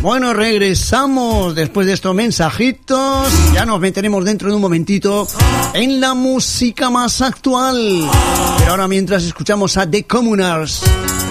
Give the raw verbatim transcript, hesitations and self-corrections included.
Bueno, regresamos después de estos mensajitos. Ya nos meteremos dentro de un momentito en la música más actual. Pero ahora mientras escuchamos a The Communards.